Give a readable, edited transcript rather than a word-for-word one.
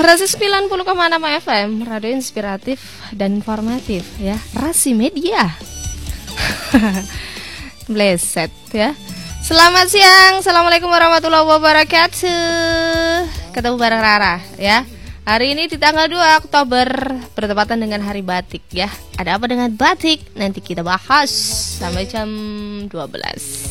190,6 FM, radio inspiratif dan informatif ya. Rasi Media. Bleset ya. Selamat siang, assalamualaikum warahmatullahi wabarakatuh. Ketemu bareng Rara ya. Hari ini di tanggal 2 Oktober bertepatan dengan hari batik ya. Ada apa dengan batik? Nanti kita bahas sampai jam 12.